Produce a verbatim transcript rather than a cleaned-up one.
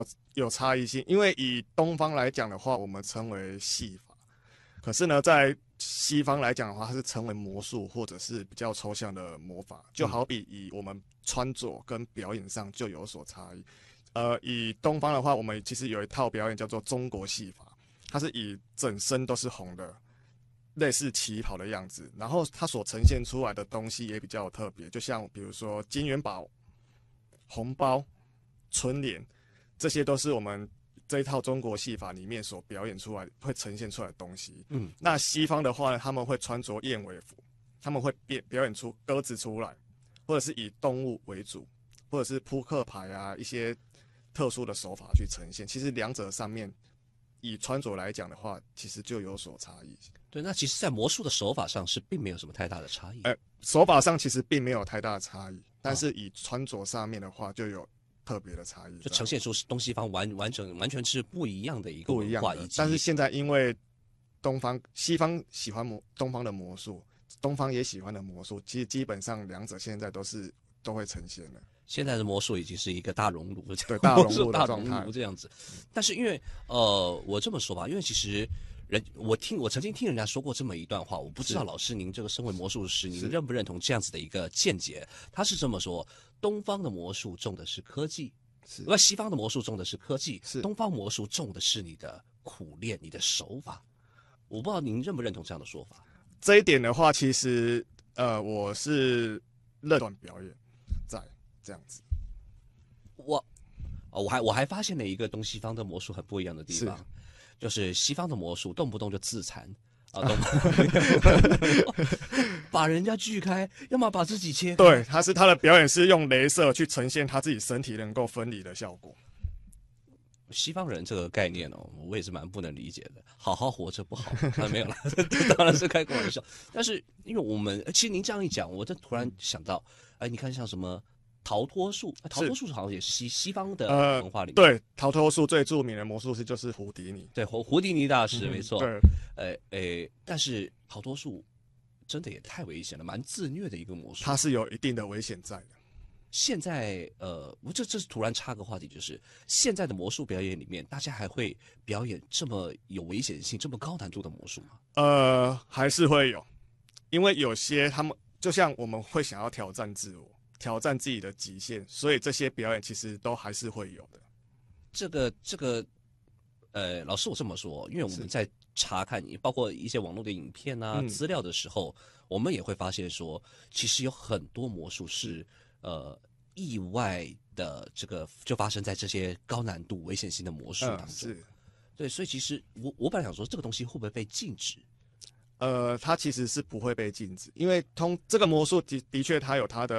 有差异性，因为以东方来讲的话，我们称为戏法，可是呢，在西方来讲的话，它是称为魔术或者是比较抽象的魔法，就好比以我们穿着跟表演上就有所差异。呃，以东方的话，我们其实有一套表演叫做中国戏法，它是以整身都是红的，类似旗袍的样子，然后它所呈现出来的东西也比较特别，就像比如说金元宝、红包、春联，这些都是我们这一套中国戏法里面所表演出来、会呈现出来的东西。嗯，那西方的话呢，他们会穿着燕尾服，他们会表表演出鸽子出来，或者是以动物为主，或者是扑克牌啊一些特殊的手法去呈现。其实两者上面，以穿着来讲的话，其实就有所差异。 对，那其实，在魔术的手法上是并没有什么太大的差异。 呃，手法上其实并没有太大的差异，但是以穿着上面的话，就有特别的差异， 就呈现出东西方完完整完全是不一样的一个不一样的。但是现在因为东方、西方喜欢魔东方的魔术，东方也喜欢的魔术，其实基本上两者现在都是都会呈现的。 现在的魔术已经是一个大熔炉， 对，大熔炉的状态， 大熔炉这样子。但是因为呃，我这么说吧，因为其实人我听我曾经听人家说过这么一段话，我不知道老师您这个身为魔术师，您认不认同这样子的一个见解？他是这么说：东方的魔术重的是科技，是而西方的魔术重的是科技，是东方魔术重的是你的苦练、你的手法。我不知道您认不认同这样的说法？ 这一点的话，其实呃，我是认同表演在这样子。 我哦，我还我还发现了一个东西方的魔术很不一样的地方，就是西方的魔术动不动就自残啊，动把人家锯开，要么把自己切开。 对，他是他的表演是用雷射去呈现他自己身体能够分离的效果。 西方人这个概念哦，我也是蛮不能理解的。好好活着不好，啊、没有了，当然是开个玩笑。但是因为我们其实您这样一讲，我这突然想到，哎，你看像什么逃脱术，逃脱术好像也是西西方的文化里面。 呃、对，逃脱术最著名的魔术师就是胡迪尼。 对，胡胡迪尼大师、嗯、没错。 对， 呃呃，但是逃脱术真的也太危险了，蛮自虐的一个魔术。 它是有一定的危险在的。 现在，呃，我这这是突然插个话题，就是现在的魔术表演里面，大家还会表演这么有危险性、这么高难度的魔术吗？ 呃，还是会有，因为有些他们就像我们会想要挑战自我、挑战自己的极限，所以这些表演其实都还是会有的。 这个这个，呃，老师我这么说，因为我们在查看，包括一些网络的影片啊、嗯、资料的时候，我们也会发现说，其实有很多魔术是。呃，意外的这个就发生在这些高难度、危险性的魔术当中。嗯、 是， 对，所以其实我我本来想说，这个东西会不会被禁止？ 呃，它其实是不会被禁止，因为通这个魔术的的确它有它的